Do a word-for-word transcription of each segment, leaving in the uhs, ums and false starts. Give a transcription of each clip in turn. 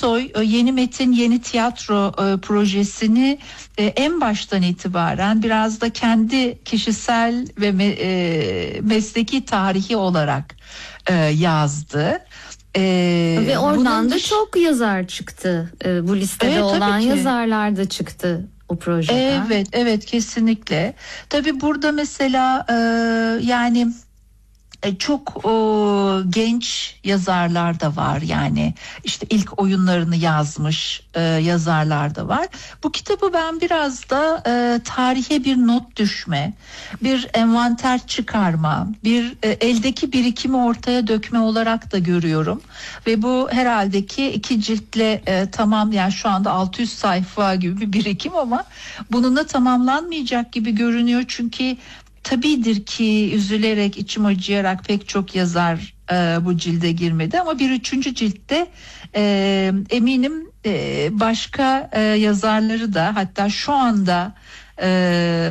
Soy yeni metin, yeni tiyatro e, projesini e, en baştan itibaren biraz da kendi kişisel ve me, e, mesleki tarihi olarak e, yazdı. Ee, Ve oradan da dış... çok yazar çıktı. Ee, bu listede evet, olan yazarlar da çıktı o projeden. Evet, evet kesinlikle. Tabii burada mesela e, yani e, çok e, genç yazarlar da var. Yani işte ilk oyunlarını yazmış e, yazarlar da var. Bu kitabı ben biraz da e, tarihe bir not düşme, bir envanter çıkarma, bir e, eldeki birikimi ortaya dökme olarak da görüyorum. Ve bu herhalde ki iki ciltle e, tamam, yani şu anda altı yüz sayfa gibi bir birikim ama bununla tamamlanmayacak gibi görünüyor. Çünkü tabidir ki üzülerek, içim acıyarak pek çok yazar e, bu cilde girmedi ama bir üçüncü ciltte e, eminim e, başka e, yazarları da, hatta şu anda e,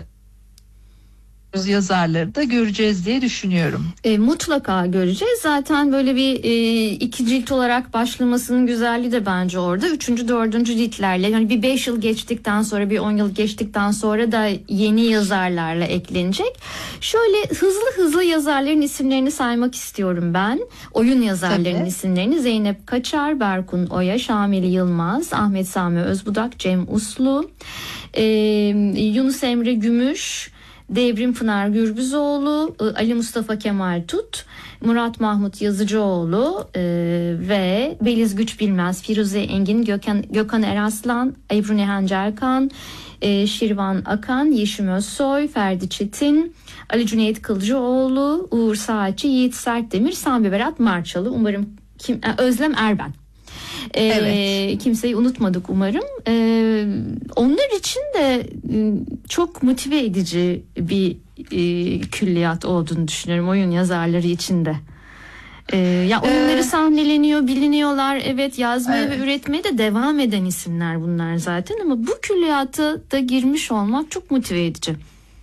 yazarları da göreceğiz diye düşünüyorum. E, mutlaka göreceğiz. Zaten böyle bir e, iki cilt olarak başlamasının güzelliği de bence orada. Üçüncü, dördüncü ciltlerle, yani bir beş yıl geçtikten sonra, bir on yıl geçtikten sonra da yeni yazarlarla eklenecek. Şöyle hızlı hızlı yazarların isimlerini saymak istiyorum ben. Oyun yazarlarının Tabii. isimlerini: Zeynep Kaçar, Berkun Oya, Şamil Yılmaz, Ahmet Sami Özbudak, Cem Uslu, e, Yunus Emre Gümüş, Devrim Pınar Gürbüzoğlu, Ali Mustafa Kemal Tut, Murat Mahmut Yazıcıoğlu e, ve Beliz Güç Bilmez, Firuze Engin, Gökhan, Gökhan Eraslan, Ebru Nihan Cerkan, e, Şirvan Akan, Yeşim Özsoy, Ferdi Çetin, Ali Cüneyt Kılcıoğlu, Uğur Saatçi, Yiğit Sertdemir, Sami Berat Marçalı, umarım kim, Özlem Erben. Ee, evet. Kimseyi unutmadık umarım. Ee, onlar için de çok motive edici bir e, külliyat olduğunu düşünüyorum, oyun yazarları için de. Ee, ya oyunları ee, sahneleniyor, biliniyorlar. Evet, yazmaya evet. ve üretmeye de devam eden isimler bunlar zaten, ama bu külliyata da girmiş olmak çok motive edici.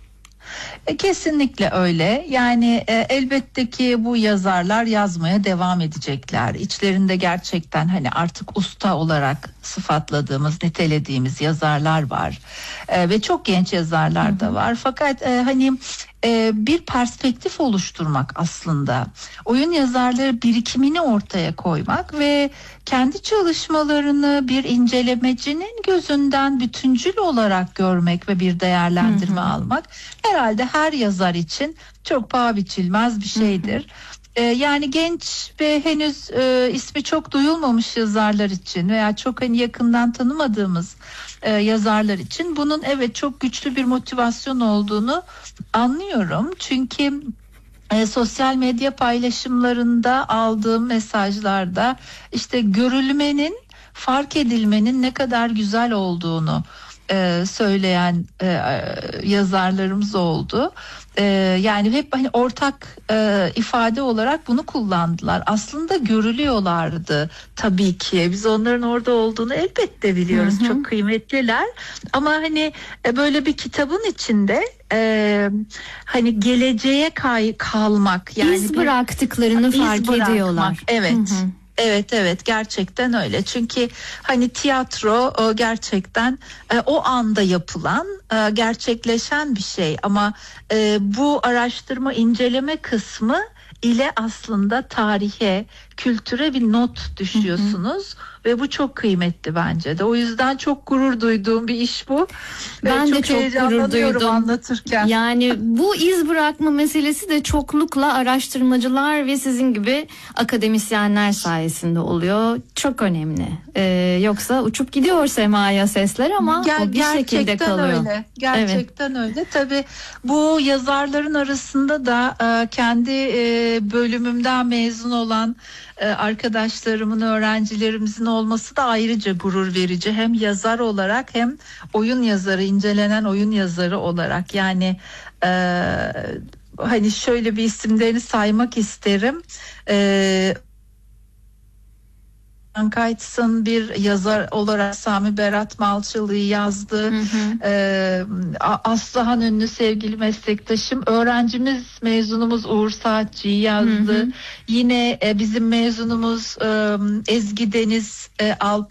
Kesinlikle öyle. Yani e, elbette ki bu yazarlar yazmaya devam edecekler. İçlerinde gerçekten hani artık usta olarak sıfatladığımız, nitelediğimiz yazarlar var. E, ve çok genç yazarlar da var. Fakat e, hani e, bir perspektif oluşturmak aslında. Oyun yazarları birikimini ortaya koymak ve kendi çalışmalarını bir incelemecinin gözünden bütüncül olarak görmek ve bir değerlendirme hı hı. almak herhalde her yazar için çok paha biçilmez bir şeydir. Hı hı. Ee, yani genç ve henüz e, ismi çok duyulmamış yazarlar için veya çok hani yakından tanımadığımız e, yazarlar için bunun evet çok güçlü bir motivasyon olduğunu anlıyorum. Çünkü E, sosyal medya paylaşımlarında aldığım mesajlarda işte görülmenin, fark edilmenin ne kadar güzel olduğunu e, söyleyen e, yazarlarımız oldu. E, yani hep hani ortak e, ifade olarak bunu kullandılar. Aslında görülüyorlardı tabii ki. Biz onların orada olduğunu elbette biliyoruz. Hı hı. Çok kıymetliler. Ama hani e, böyle bir kitabın içinde Ee, hani geleceğe kay kalmak, yani iz bıraktıklarını bir, fark iz bırakmak, ediyorlar. Evet. Hı hı. Evet evet gerçekten öyle. Çünkü hani tiyatro gerçekten o anda yapılan, gerçekleşen bir şey ama bu araştırma, inceleme kısmı ile aslında tarihe, kültüre bir not düşüyorsunuz. Hı hı. Ve bu çok kıymetli bence de. O yüzden çok gurur duyduğum bir iş bu. Ben çok de çok gurur duydum anlatırken. Yani bu iz bırakma meselesi de çoklukla araştırmacılar ve sizin gibi akademisyenler sayesinde oluyor. Çok önemli. Ee, yoksa uçup gidiyor semaya sesler ama Ger- o bir şekilde kalıyor. Öyle. Gerçekten evet. öyle. Tabii bu yazarların arasında da e, kendi e, bölümümden mezun olan e, arkadaşlarımın, öğrencilerimizin olması da ayrıca gurur verici. Hem yazar olarak hem oyun yazarı, incelenen oyun yazarı olarak. Yani e, hani şöyle bir isimlerini saymak isterim. E, Kaytsın bir yazar olarak Sami Berat Malçalı'yı yazdı. Hı hı. Ee, Aslıhan Ünlü sevgili meslektaşım, öğrencimiz, mezunumuz Uğur Saatçı'yı yazdı. Hı hı. Yine e, bizim mezunumuz e, Ezgi Deniz e, Alp